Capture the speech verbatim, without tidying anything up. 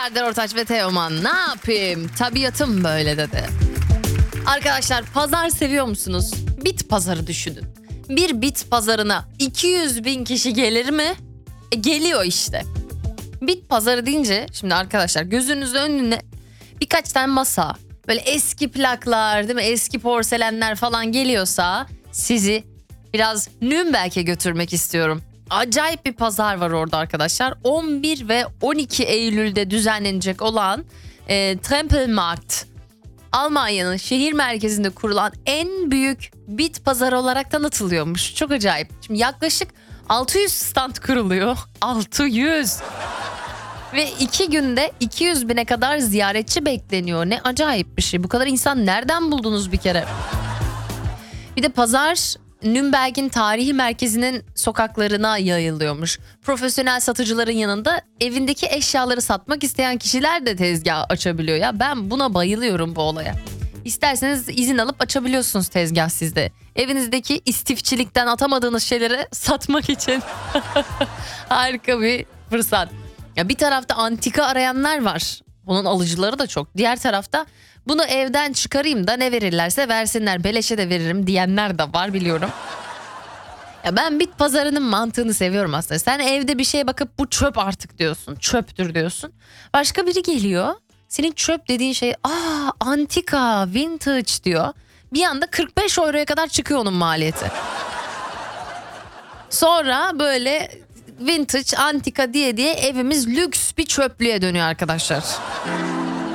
Serdar Ortaç ve Teoman. Ne yapayım? Tabiatım böyle dedi. Arkadaşlar, pazar seviyor musunuz? Bit pazarı düşünün. Bir bit pazarına iki yüz bin kişi gelir mi? E, geliyor işte. Bit pazarı deyince şimdi arkadaşlar gözünüzün önüne birkaç tane masa, böyle eski plaklar, değil mi? Eski porselenler falan geliyorsa sizi biraz Nürnberg'e götürmek istiyorum. Acayip bir pazar var orada arkadaşlar. on bir ve on iki Eylül'de düzenlenecek olan e, Trempelmarkt, Almanya'nın şehir merkezinde kurulan en büyük bit pazarı olarak tanıtılıyormuş. Çok acayip. Şimdi yaklaşık altı yüz stand kuruluyor. altı yüz. Ve iki günde iki yüz bine kadar ziyaretçi bekleniyor. Ne acayip bir şey. Bu kadar insan nereden buldunuz bir kere? Bir de pazar Nürnberg'in tarihi merkezinin sokaklarına yayılıyormuş. Profesyonel satıcıların yanında evindeki eşyaları satmak isteyen kişiler de tezgah açabiliyor. Ya ben buna bayılıyorum, bu olaya. İsterseniz izin alıp açabiliyorsunuz tezgah sizde. Evinizdeki istifçilikten atamadığınız şeyleri satmak için. Harika bir fırsat. Ya bir tarafta antika arayanlar var. Bunun alıcıları da çok. Diğer tarafta bunu evden çıkarayım da ne verirlerse versinler, beleşe de veririm diyenler de var, biliyorum. Ya ben bit pazarının mantığını seviyorum aslında. Sen evde bir şeye bakıp bu çöp artık diyorsun. Çöptür diyorsun. Başka biri geliyor. Senin çöp dediğin şey aa antika, vintage diyor. Bir anda kırk beş euroya kadar çıkıyor onun maliyeti. Sonra böyle vintage, antika diye diye evimiz lüks bir çöplüğe dönüyor arkadaşlar.